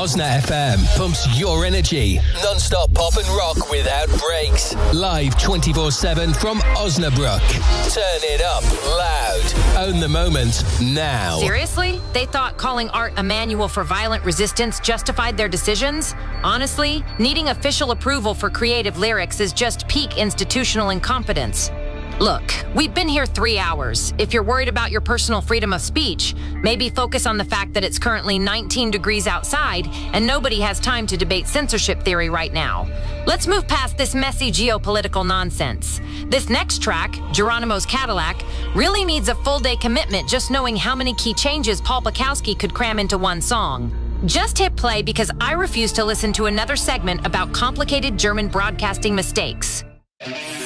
Osna FM pumps your energy. Non-stop pop and rock without breaks. Live 24/7 from Osnabrück. Turn it up loud. Own the moment now. Seriously? They thought calling art a manual for violent resistance justified their decisions? Honestly, needing official approval for creative lyrics is just peak institutional incompetence. Look, we've been here 3 hours. If you're worried about your personal freedom of speech, maybe focus on the fact that it's currently 19 degrees outside and nobody has time to debate censorship theory right now. Let's move past this messy geopolitical nonsense. This next track, Geronimo's Cadillac, really needs a full-day commitment just knowing how many key changes Paul Bukowski could cram into one song. Just hit play because I refuse to listen to another segment about complicated German broadcasting mistakes.